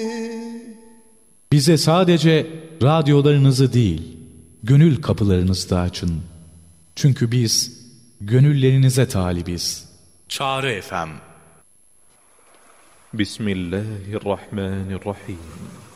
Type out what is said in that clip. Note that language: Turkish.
Bize sadece radyolarınızı değil, gönül kapılarınızı da açın. Çünkü biz gönüllerinize talibiz. Çağrı FM. Bismillahirrahmanirrahim.